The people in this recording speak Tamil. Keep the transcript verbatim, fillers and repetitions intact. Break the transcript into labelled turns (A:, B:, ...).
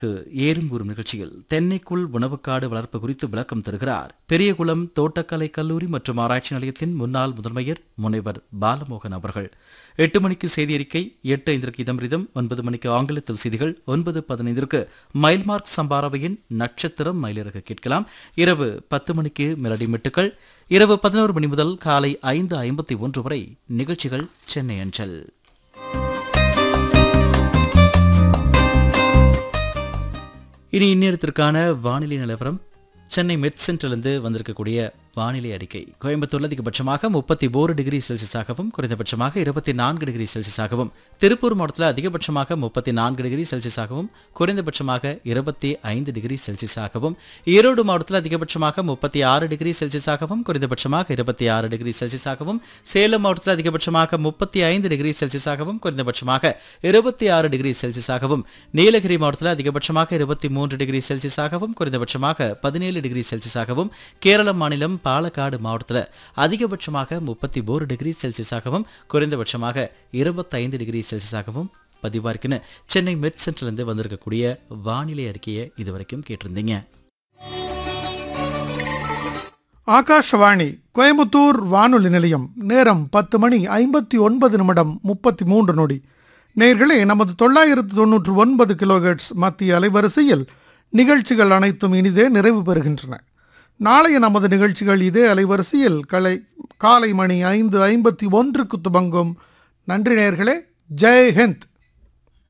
A: ஏறும் நிகழ்ச்சியில் தென்னைக்குள் உணவுக்காடு வளர்ப்பு குறித்து விளக்கம் தருகிறார் பெரியகுளம் தோட்டக்கலை கல்லூரி மற்றும் ஆராய்ச்சி நிலையத்தின் முன்னாள் முதன்மையர் முனைவர் பாலமோகன் அவர்கள். எட்டு மணிக்கு செய்தி அறிக்கை, எட்டு ஐந்திற்கு இதம்ரிதம், ஒன்பது மணிக்கு ஆங்கிலத்தில் செய்திகள், ஒன்பது பதினைந்திற்கு மைல்மார்க் சம்பாரவையின் நட்சத்திரம் மயிலிறகு கேட்கலாம். இரவு பத்து மணிக்கு மெலடி மெட்டுக்கள். இரவு பதினோரு மணி முதல் காலை ஐந்து ஐம்பத்தி ஒன்று வரை நிகழ்ச்சிகள் சென்னை அஞ்சல். இனி இந்நேரத்திற்கான வானிலை நிலவரம். சென்னை மெட் சென்டரிலிருந்து வந்திருக்கக்கூடிய வானிலை அறிக்கை. கோயம்புத்தூர்ல அதிகபட்சமாக முப்பத்தி ஓரு டிகிரி செல்சியஸாகவும் குறைந்தபட்சமாக இருபத்தி நான்கு டிகிரி செல்சியஸாகவும், திருப்பூர் மாவட்டத்தில் அதிகபட்சமாக முப்பத்தி நான்கு டிகிரி செல்சியஸாகவும் குறைந்தபட்சமாக இருபத்தி ஐந்து டிகிரி செல்சியஸாகவும், ஈரோடு மாவட்டத்தில் அதிகபட்சமாக முப்பத்தி ஆறு டிகிரி செல்சியஸாகவும் குறைந்தபட்சமாக இருபத்தி ஆறு டிகிரி செல்சியஸாகவும், சேலம் மாவட்டத்தில் அதிகபட்சமாக முப்பத்தி ஐந்து டிகிரி செல்சியஸாகவும் குறைந்தபட்சமாக இருபத்தி ஆறு டிகிரி செல்சியஸாகவும், நீலகிரி மாவட்டத்தில் அதிகபட்சமாக இருபத்தி மூன்று டிகிரி செல்சியஸாகவும் குறைந்தபட்சமாக பதினேழு டிகிரி செல்சியஸாகவும், கேரள மாநிலம் பாலக்காடு மாவட்டத்தில் அதிகபட்சமாக முப்பத்தி ஓரு டிகிரி செல்சியஸாகவும் குறைந்தபட்சமாக இருபத்தி ஐந்து டிகிரி செல்சியஸாகவும் பதிவார்க்குன்னு சென்னை மெட் சென்டர்லேருந்து வந்திருக்கக்கூடிய வானிலை அறிக்கையை இதுவரைக்கும் கேட்டிருந்தீங்க.
B: ஆகாஷவாணி கோயம்புத்தூர் வானொலி நிலையம். நேரம் பத்து மணி ஐம்பத்தி ஒன்பது நிமிடம் முப்பத்தி மூன்று நொடி. நேர்களே, நமது தொள்ளாயிரத்து தொன்னூற்று ஒன்பது கிலோஹெர்ட்ஸ் மத்திய அலைவரிசையில் நிகழ்ச்சிகள் அனைத்தும் இனிதே நிறைவு பெறுகின்றன. நாளைய நமது நிகழ்ச்சிகள் இதே அலைவரிசையில் கலை காலை மணி ஐந்து ஐம்பத்தி ஒன்றுக்கு துவங்கும். நன்றி நேர்களே. ஜெய் ஹிந்த்.